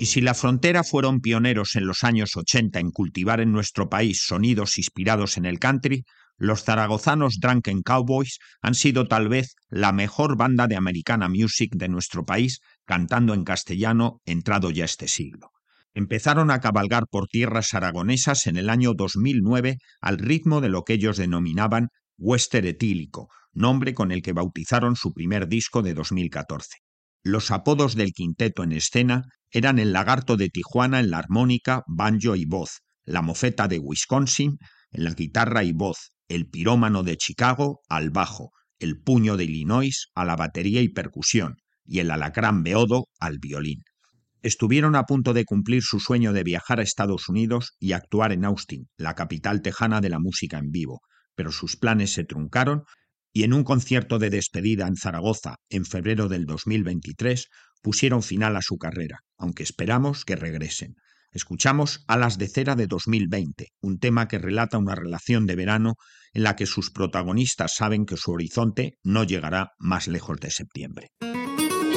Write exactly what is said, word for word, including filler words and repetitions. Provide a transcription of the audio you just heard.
Y si La Frontera fueron pioneros en los años ochenta en cultivar en nuestro país sonidos inspirados en el country, los zaragozanos Drunken Cowboys han sido tal vez la mejor banda de Americana Music de nuestro país cantando en castellano entrado ya este siglo. Empezaron a cabalgar por tierras aragonesas en el año dos mil nueve al ritmo de lo que ellos denominaban western etílico, nombre con el que bautizaron su primer disco de dos mil catorce. Los apodos del quinteto en escena eran el Lagarto de Tijuana en la armónica, banjo y voz, la Mofeta de Wisconsin en la guitarra y voz, el Pirómano de Chicago al bajo, el Puño de Illinois a la batería y percusión y el Alacrán Beodo al violín. Estuvieron a punto de cumplir su sueño de viajar a Estados Unidos y actuar en Austin, la capital tejana de la música en vivo, pero sus planes se truncaron y en un concierto de despedida en Zaragoza en febrero del dos mil veintitrés pusieron final a su carrera, aunque esperamos que regresen. Escuchamos Alas de Cera de dos mil veinte, un tema que relata una relación de verano en la que sus protagonistas saben que su horizonte no llegará más lejos de septiembre.